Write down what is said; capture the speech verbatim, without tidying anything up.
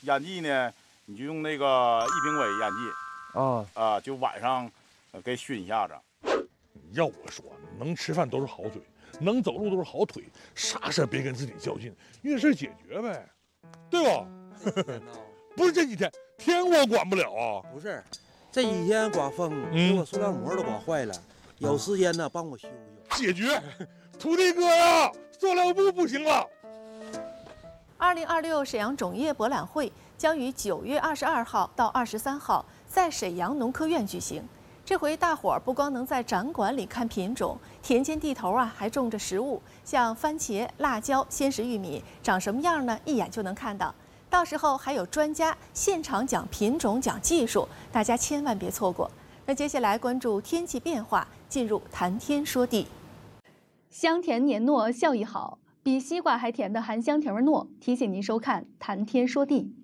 烟剂呢，你就用那个一丙伟烟剂啊啊，就晚上给熏一下子。 要我说，能吃饭都是好嘴，能走路都是好腿，啥事别跟自己较劲，遇事解决呗，对吧？不是这几天，天我管不了啊。 不是，这几天刮风，给我塑料膜都刮坏了，有时间呢帮我修修。 解决，土地哥呀，塑料布不行了。 二零二六沈阳种业博览会将于九月二十二号到二十三号在沈阳农科院举行。这回大伙儿不光能在展馆里看品种，田间地头啊还种着食物，像番茄、辣椒、鲜食玉米，长什么样呢？一眼就能看到。到时候还有专家现场讲品种、讲技术，大家千万别错过。那接下来关注天气变化，进入谈天说地。香甜黏糯，效益好，比西瓜还甜的含香甜味糯，提醒您收看谈天说地。